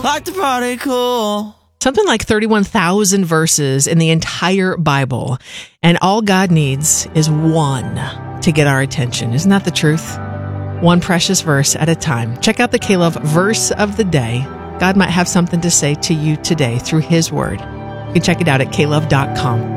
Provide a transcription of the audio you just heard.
Like the party cool. Something like 31,000 verses in the entire Bible. And all God needs is one to get our attention. Isn't that the truth? One precious verse at a time. Check out the K-Love Verse of the Day. God might have something to say to you today through His Word. You can check it out at klove.com.